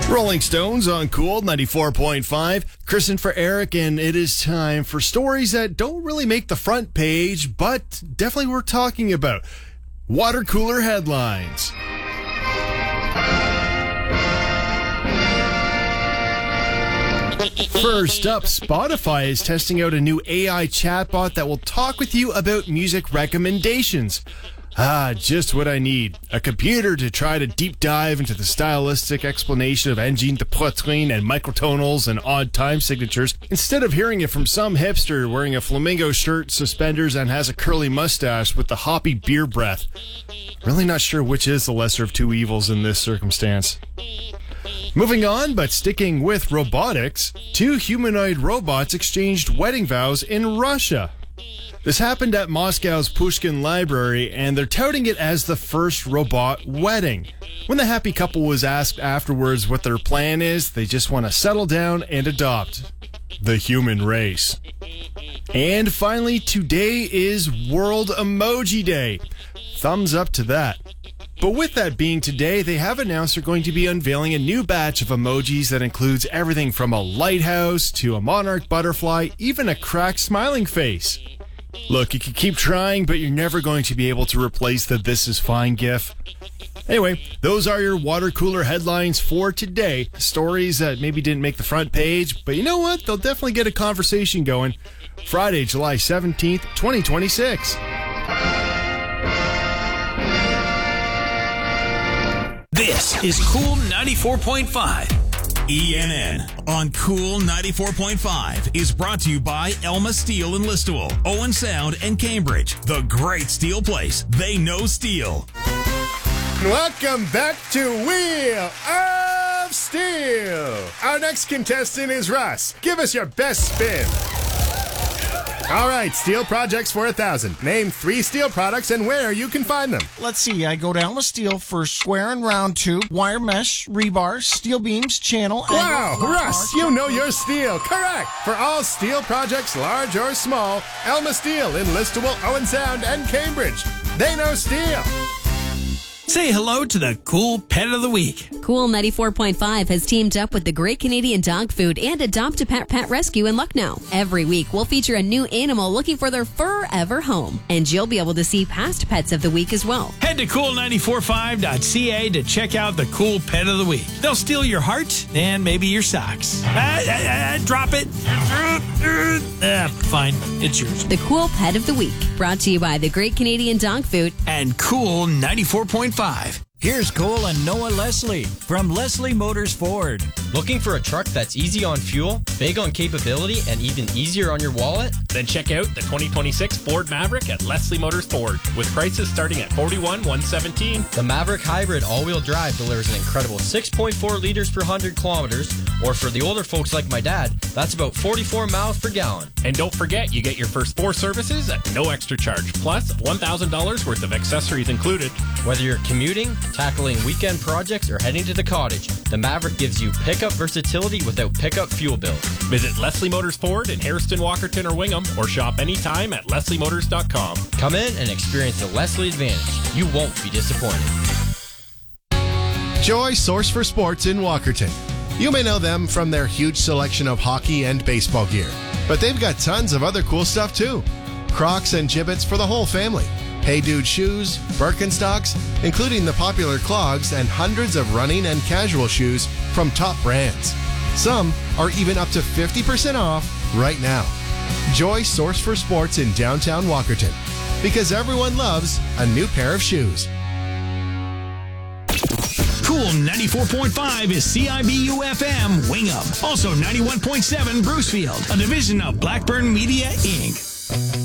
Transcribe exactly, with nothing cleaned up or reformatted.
Rolling Stones on Cool ninety-four point five. Kristen for Eric, and it is time for stories that don't really make the front page, but definitely worth talking about. Water cooler headlines. First up, Spotify is testing out a new A I chatbot that will talk with you about music recommendations. Ah, just what I need. A computer to try to deep dive into the stylistic explanation of engine de poitrine and microtonals and odd time signatures, instead of hearing it from some hipster wearing a flamingo shirt, suspenders, and has a curly mustache with the hoppy beer breath. Really not sure which is the lesser of two evils in this circumstance. Moving on, but sticking with robotics, two humanoid robots exchanged wedding vows in Russia. This happened at Moscow's Pushkin Library, and they're touting it as the first robot wedding. When the happy couple was asked afterwards what their plan is, they just want to settle down and adopt the human race. And finally, today is World Emoji Day. Thumbs up to that. But with that being today, they have announced they're going to be unveiling a new batch of emojis that includes everything from a lighthouse to a monarch butterfly, even a cracked smiling face. Look, you can keep trying, but you're never going to be able to replace the "this is fine" gif. Anyway, those are your water cooler headlines for today. Stories that maybe didn't make the front page, but you know what? They'll definitely get a conversation going. Friday, July seventeenth, twenty twenty-six. This is Cool ninety-four point five. E N N on Cool ninety-four point five is brought to you by Elma Steel in Listowel, Owen Sound, and Cambridge. The great steel place. They know steel. Welcome back to Wheel of Steel. Our next contestant is Russ. Give us your best spin. All right, steel projects for a thousand. Name three steel products and where you can find them. Let's see, I go to Elma Steel for square and round tube, wire mesh, rebar, steel beams, channel, and... Wow, Russ, you know your steel. Correct. For all steel projects, large or small, Elma Steel in Listowel, Owen Sound, and Cambridge. They know steel. Say hello to the Cool Pet of the Week. Cool ninety-four point five has teamed up with the Great Canadian Dog Food and Adopt a Pet Pet Rescue in Lucknow. Every week, we'll feature a new animal looking for their forever home. And you'll be able to see past pets of the week as well. Head to cool nine four five dot c a to check out the Cool Pet of the Week. They'll steal your heart and maybe your socks. Ah, ah, ah, drop it. Ah, fine, it's yours. The Cool Pet of the Week, brought to you by the Great Canadian Dog Food and Cool ninety-four point five. Here's Cole and Noah Leslie from Leslie Motors Ford. Looking for a truck that's easy on fuel, big on capability, and even easier on your wallet? Then check out the twenty twenty-six Ford Maverick at Leslie Motors Ford, with prices starting at forty-one thousand one hundred seventeen dollars. The Maverick Hybrid all-wheel drive delivers an incredible six point four liters per one hundred kilometers, or for the older folks like my dad, that's about forty-four miles per gallon. And don't forget, you get your first four services at no extra charge, plus one thousand dollars worth of accessories included. Whether you're commuting, tackling weekend projects, or heading to the cottage, the Maverick gives you pickup versatility without pickup fuel bills. Visit Leslie Motors Ford in Hairston, Walkerton, or Wingham, or shop anytime at leslie motors dot com. Come in and experience the Leslie advantage. You won't be disappointed. Joy Source for Sports in Walkerton. You may know them from their huge selection of hockey and baseball gear, but they've got tons of other cool stuff too. Crocs and Jibbitz for the whole family. Hey Dude shoes, Birkenstocks, including the popular clogs, and hundreds of running and casual shoes from top brands. Some are even up to fifty percent off right now. Joy Source for Sports in downtown Walkerton, because everyone loves a new pair of shoes. Cool ninety-four point five is C I B U F M Wingham. Also ninety-one point seven Brucefield, a division of Blackburn Media, Incorporated.